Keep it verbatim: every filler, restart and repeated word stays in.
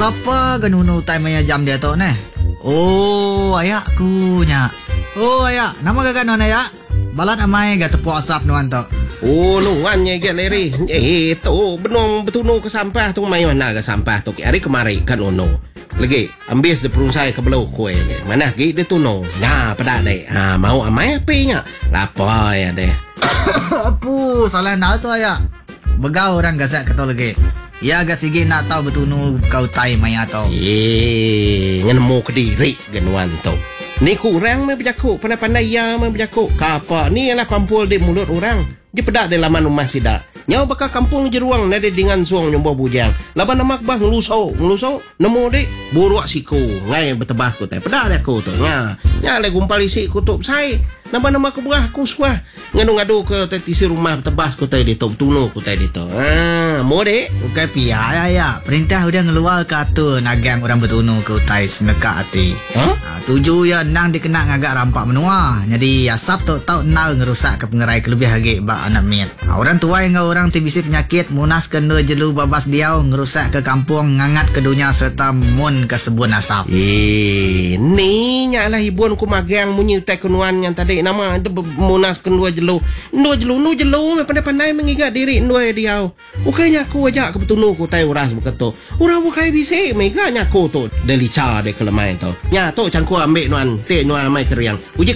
Siapa ganunu time maya jam dia tu ne? Oh, ayakku nya. Oh, ayak. Nama gagak non ayak? Balat amai gak tepuk asap nuan tu. Oh, nuan nya gak leri. Eh, tu benong betunu ke sampah tu mai mana ke sampah tu. Hari kemari kan ono. Lagi ambil de perungsai ke belau kue. Mana gi de tuno. Nah, pada dek. Ha, mau amai apinya. Lapar ya deh. Apu, salah nak tu ayak. Begau orang gasak kata lagi. Ya agak sige nak tahu betunu kau tai maya tau. Eh, ngenemu ke diri genuan tu. Ni kurang me berjaku, pandai-pandai ya me berjaku. Kapa ni ialah pampul di mulut orang. Dia pedak di laman rumah sidak. Nyau bakal kampung jeruang nade dengan suang nyombo bujang. Laban nama kebah ngeluso, ngeluso nemu dik buruak siku. Ngai betebah ku teh. Pedak dak ku tu. Nya, nya le gumpal isi kutub sai. Nama-nama kebuah ku suah. Ngadu-ngadu ke tetisi rumah tebas ku teh di tu, tunu ku teh di tu. Ah, mau dik? Bukan pia ya. Perintah udah ngeluar kata nagang orang betunu ke utai seneka hati. Huh? Ha, tuju ya nang dikena ngagak rampak menua. Jadi asap tu tau nal ngerusak ke pengerai kelebih hagi bak anak miat. Ha, orang tua yang orang tibisi penyakit munas kena jelu babas diau ngerusak ke kampung ngangat ke dunia serta mun ke sebun asap. Eh, ni nyalah hibuan ku magang munyi utai kenuan yang tadi nama itu munas kedua jelu. Dua jelu, nu jelu me pandai-pandai mengigat diri dua diau. Ukanya aku ajak ke betunu ku tai uras beketo. Urang bukai bisi meganya ku tu delica de kelemai tu. Nya tu cangku ambil nuan, te nuan mai keriang. Uji